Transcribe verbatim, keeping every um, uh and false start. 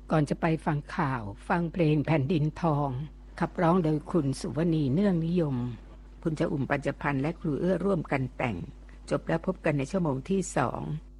ก่อนจะไปฟังข่าวฟังเพลงแผ่นดินทองขับร้องโดยคุณสุวณีเนื่องนิยมคุณจะอุ่มปัญจพันธ์และครูเอื้อร่วมกันแต่งจบแล้วพบกันในชั่วโมงที่สอง